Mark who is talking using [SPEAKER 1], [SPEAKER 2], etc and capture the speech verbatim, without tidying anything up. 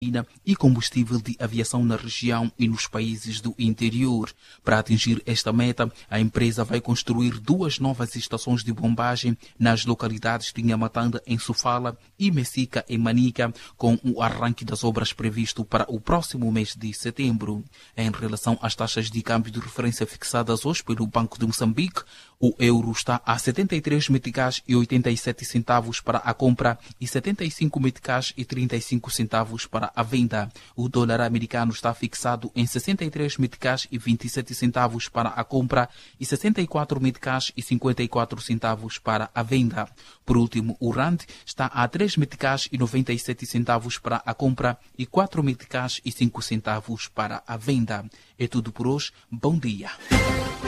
[SPEAKER 1] e combustível de aviação na região e nos países do interior. Para atingir esta meta, a empresa vai construir duas novas estações de bombagem nas localidades de Nhamatanda, em Sofala, e Messica, em Manica, com o arranque das obras previsto para o próximo mês de setembro. Em relação às taxas de câmbio de referência fixadas hoje pelo Banco de Moçambique, o euro está a setenta e três meticais e oitenta e sete centavos para a compra e setenta e cinco meticais e trinta e cinco centavos para a venda. O dólar americano está fixado em sessenta e três meticais e vinte e sete centavos para a compra e sessenta e quatro meticais e cinquenta e quatro centavos para a venda. Por último, o rand está a três meticais e noventa e sete centavos para a compra e quatro meticais e cinco centavos para a venda. É tudo por hoje. Bom dia.